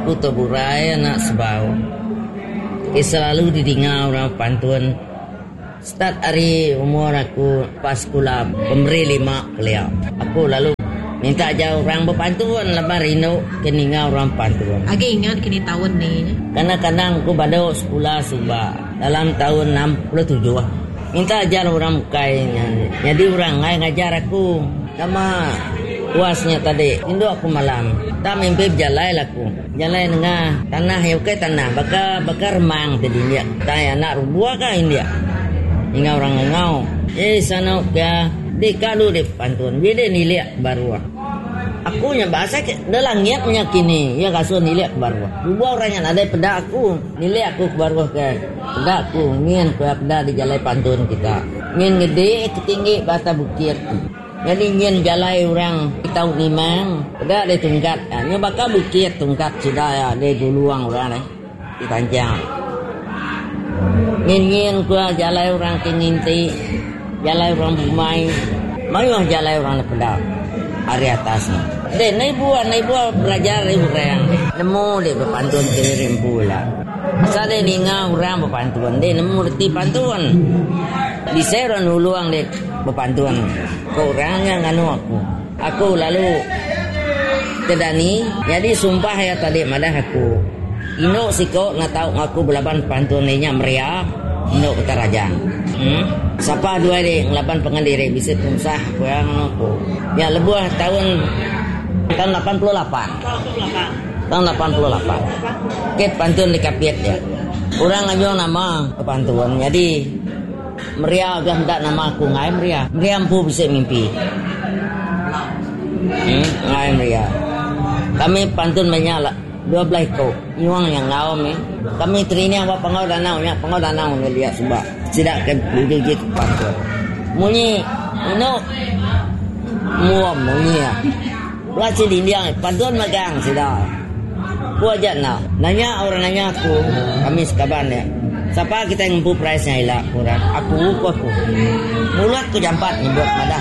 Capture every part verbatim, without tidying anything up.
aku terburai anak sebau. Ke selalu didengar orang pantun. Start hari umur aku pas sekolah pemberi lima kuliah. Aku lalu minta aja orang berpantun lepas rino keninga orang pantun. Agak ingat kini tahun ni. Kadang-kadang aku pada sekolah Subah dalam tahun enam puluh tujuh. Minta ajar orang mukainya. Jadi orang lain ngajar aku. Sama puasnya tadi. Indo aku malam. Tak mimpi berjalan aku. Jalan dengan tanah yang ke tanah. Bakar bakar remang tadi dia. Tanya nak rubuh kah India? Hingga orang ngau. Eh sana ke di kadu di pantun. Dia nilai baru. Aku nya bahasa ke dalam niat menyakini. Ya kasu nilai baru. Rubuh orang yang ada pada aku. Nilai aku baru ke. Pada aku ngin ke pada di jalan pantun kita. Ngin gede ketinggi bata bukit. Jadi ingin jalan orang tahu ni mang. Pada di tungkat. Nya bakal bukit tungkat sudah ya di duluang orang ni. Di panjang. Ingin gua jalan orang tinginti, jalan orang bumai, mayuh jalan orang lepeda hari atas ni. Deh, nai buat nai buat belajar ibu orang. Nemu deh berpantun kirim pula. Saya deh ninga orang berpantun, deh nemu reti pantun. Di seron uluang deh berpantun. Kau orangnya nganu aku. Aku lalu tedani, jadi sumpah ya tadi madah aku. Ino siko nak tahu aku belapan pantun nya meriah. Ino kata raja. Hmm? Siapa dua deh ngelapan pengandiri bisa tunsah kurang aku. Ya lebuh tahun tahun lapan puluh lapan. Tahun lapan puluh lapan. Ket pantun di kapiet ya. Orang aja nama pantun. Jadi meriah agak hendak nama aku ngai meriah. Meriah empu bisa mimpi. Hmm? Ngai meriah. Kami pantun banyak lah. Dua belah kau, iwang yang ngawam ni. Kami terini apa pengau danau nya, pengau danau ni lihat sebab tidak ke budi gitu pantun. Munyi, ino, muam munyi ya. Pelacur di India, pantun magang sudah. Ku aja nak, nanya orang nanya aku, kami sekaban ya. Siapa kita yang mampu price nya ilah kurang? Aku aku aku. Mulut ku jampat nyebut madah.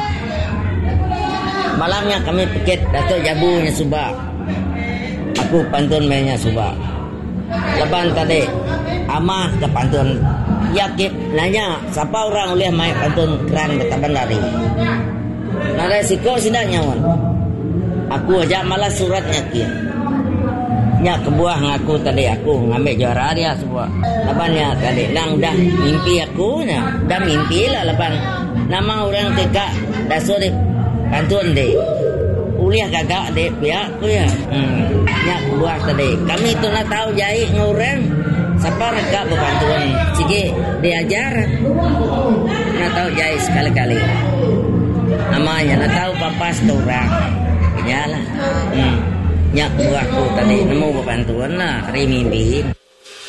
Malamnya kami pikir Datuk Jabunya Subah. Aku pantun mainnya Subah. Leban tadi amah ke pantun. Yakip nanya siapa orang boleh main pantun keran kata bandari. Nada siko sidak nyawan. Aku aja malah suratnya kia. Nya kebuah ngaku tadi aku ngambil juara dia semua. Lebannya tadi nang dah mimpi aku nya. Dah mimpi lah leban. Nama orang teka dasar di pantun deh. Uliah kagak dek pihak ku ya. Hmm. Nya buat tadi. Kami tu nak tahu jahit ngurang. Siapa reka berpantun. Sige diajar. Nak tahu jahit sekali-kali. Namanya nak tahu papas tu orang. Yalah. Hmm. Nya buat ku tadi nemu berpantun lah. Hari mimpi.